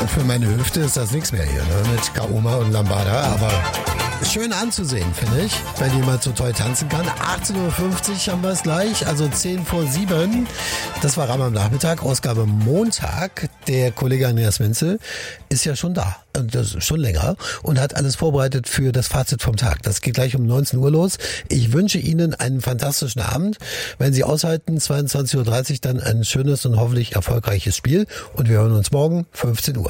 Und für meine Hüfte ist das nichts mehr hier, ne? Mit Kaoma und Lambada, aber schön anzusehen, finde ich, wenn jemand so toll tanzen kann. 18.50 Uhr haben wir es gleich, also 10 vor 7. Das war Ram am Nachmittag, Ausgabe Montag. Der Kollege Andreas Menzel ist ja schon da, das ist schon länger, und hat alles vorbereitet für das Fazit vom Tag. Das geht gleich um 19 Uhr los. Ich wünsche Ihnen einen fantastischen Abend. Wenn Sie aushalten, 22.30 Uhr dann ein schönes und hoffentlich erfolgreiches Spiel. Und wir hören uns morgen 15 Uhr.